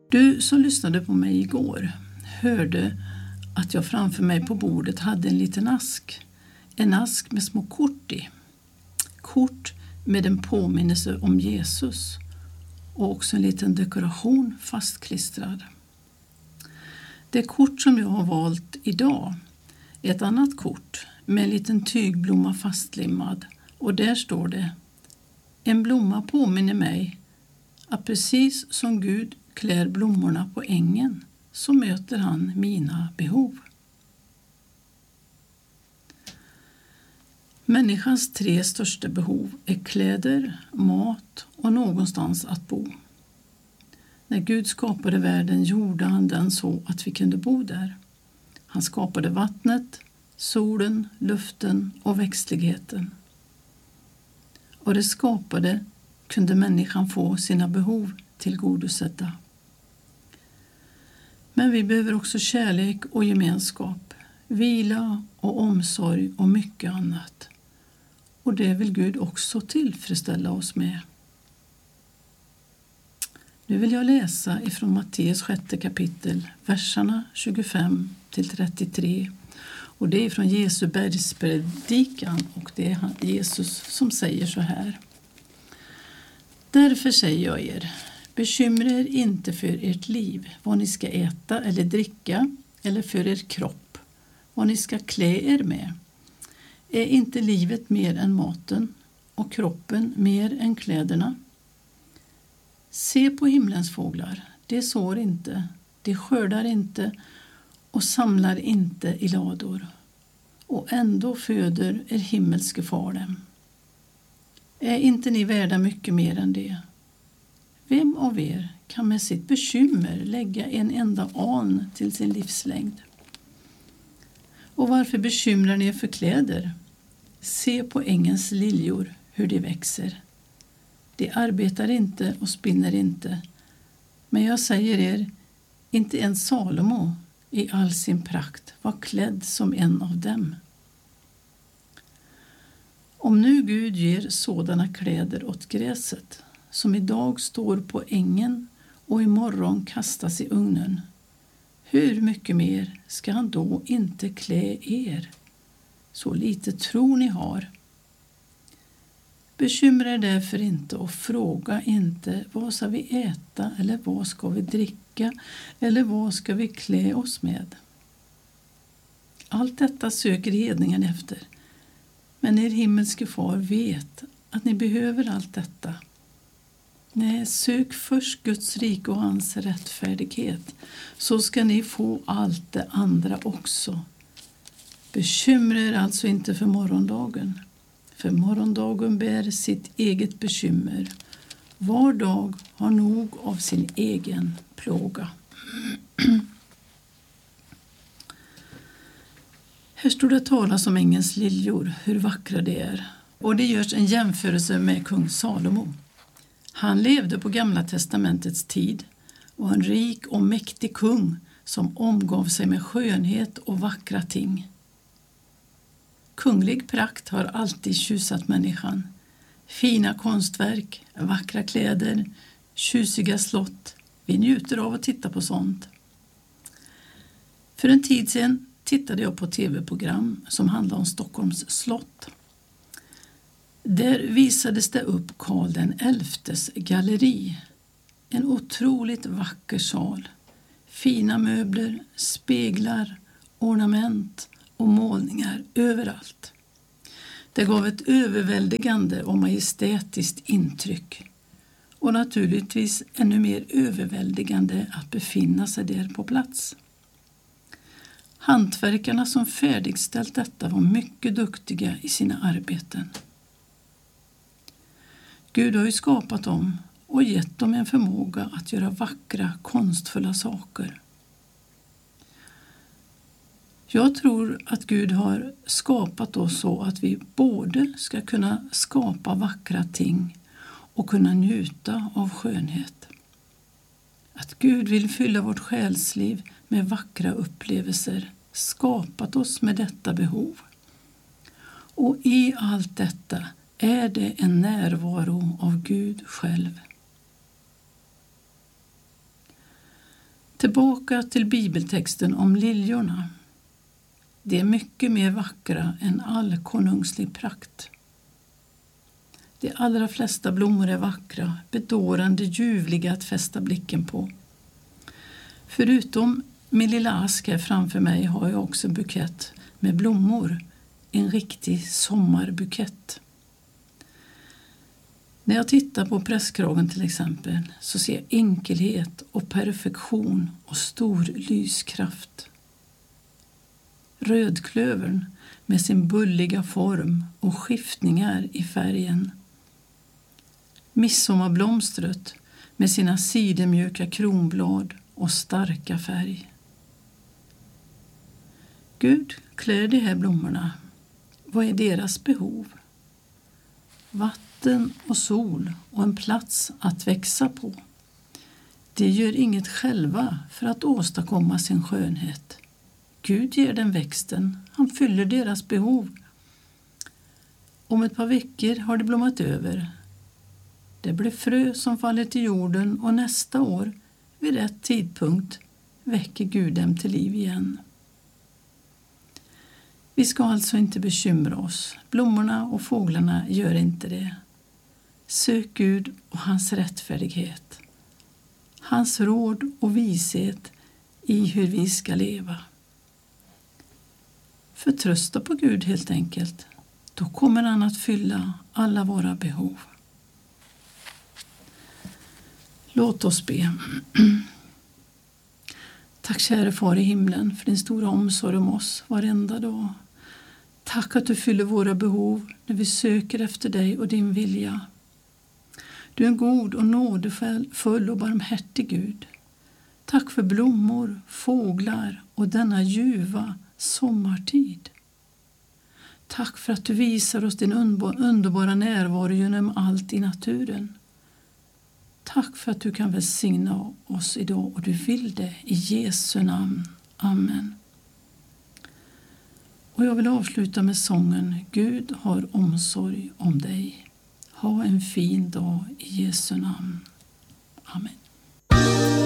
Du som lyssnade på mig igår hörde att jag framför mig på bordet hade en liten ask. En ask med små kort i. Kort med en påminnelse om Jesus och också en liten dekoration fastklistrad. Det kort som jag har valt idag är ett annat kort med en liten tygblomma fastlimmad och där står det: en blomma påminner mig att precis som Gud klär blommorna på ängen så möter han mina behov. Människans 3 största behov är kläder, mat och någonstans att bo. När Gud skapade världen gjorde han den så att vi kunde bo där. Han skapade vattnet, solen, luften och växtligheten. Och det skapade kunde människan få sina behov tillgodosedda. Men vi behöver också kärlek och gemenskap, vila och omsorg och mycket annat. Och det vill Gud också tillfredsställa oss med. Nu vill jag läsa ifrån Matteus 6 kapitel, verserna 25 till 33. Och det är från Jesu bergspredikan och det är Jesus som säger så här. Därför säger jag er, bekymra er inte för ert liv, vad ni ska äta eller dricka, eller för er kropp, vad ni ska klä er med. Är inte livet mer än maten och kroppen mer än kläderna? Se på himlens fåglar, de sår inte, de skördar inte och samlar inte i lador. Och ändå föder er himmelske far dem. Är inte ni värda mycket mer än det? Vem av er kan med sitt bekymmer lägga en enda an till sin livslängd? Och varför bekymrar ni er för kläder? Se på ängens liljor, hur de växer. De arbetar inte och spinner inte. Men jag säger er, inte ens Salomo i all sin prakt var klädd som en av dem. Om nu Gud ger sådana kläder åt gräset, som idag står på ängen och imorgon kastas i ugnen, hur mycket mer ska han då inte klä er? Så lite tro ni har. Bekymra er därför inte och fråga inte vad ska vi äta eller vad ska vi dricka eller vad ska vi klä oss med. Allt detta söker hedningen efter, men er himmelske far vet att ni behöver allt detta. Nej, sök först Guds rike och hans rättfärdighet, så ska ni få allt det andra också. Bekymra er alltså inte för morgondagen. För morgondagen bär sitt eget bekymmer. Var dag har nog av sin egen plåga. Här står det talas om ängens liljor, hur vackra de är. Och det görs en jämförelse med kung Salomo. Han levde på Gamla testamentets tid och en rik och mäktig kung som omgav sig med skönhet och vackra ting. Kunglig prakt har alltid tjusat människan. Fina konstverk, vackra kläder, tjusiga slott. Vi njuter av att titta på sånt. För en tid sedan tittade jag på tv-program som handlade om Stockholms slott. Där visades det upp Karl XI:s galleri. En otroligt vacker sal. Fina möbler, speglar, ornament och målningar överallt. Det gav ett överväldigande och majestätiskt intryck. Och naturligtvis ännu mer överväldigande att befinna sig där på plats. Hantverkarna som färdigställt detta var mycket duktiga i sina arbeten. Gud har ju skapat dem och gett dem en förmåga att göra vackra, konstfulla saker. Jag tror att Gud har skapat oss så att vi både ska kunna skapa vackra ting och kunna njuta av skönhet. Att Gud vill fylla vårt själsliv med vackra upplevelser, skapat oss med detta behov. Och i allt detta är det en närvaro av Gud själv. Tillbaka till bibeltexten om liljorna. Det är mycket mer vackra än all konungslig prakt. De allra flesta blommor är vackra, bedårande, ljuvliga att fästa blicken på. Förutom min lilla ask här framför mig har jag också en bukett med blommor, en riktig sommarbukett. När jag tittar på prästkragen till exempel så ser jag enkelhet och perfektion och stor lyskraft. Rödklövern med sin bulliga form och skiftningar i färgen. Midsommarblomstret med sina sidenmjuka kronblad och starka färg. Gud klär de här blommorna. Vad är deras behov? Vatten och sol och en plats att växa på. De gör inget själva för att åstadkomma sin skönhet. Gud ger den växten, han fyller deras behov. Om ett par veckor har det blommat över. Det blir frö som faller till jorden och nästa år, vid rätt tidpunkt, väcker Gud dem till liv igen. Vi ska alltså inte bekymra oss. Blommorna och fåglarna gör inte det. Sök Gud och hans rättfärdighet. Hans råd och vishet i hur vi ska leva. Förtrösta på Gud helt enkelt. Då kommer han att fylla alla våra behov. Låt oss be. Tack kära far i himlen för din stora omsorg om oss varenda dag. Tack att du fyller våra behov när vi söker efter dig och din vilja. Du är en god och nådefull och barmhärtig Gud. Tack för blommor, fåglar och denna ljuva sommartid. Tack för att du visar oss din underbara närvaro genom allt i naturen. Tack för att du kan välsigna oss idag och du vill det i Jesu namn. Amen. Och jag vill avsluta med sången Gud har omsorg om dig. Ha en fin dag i Jesu namn. Amen.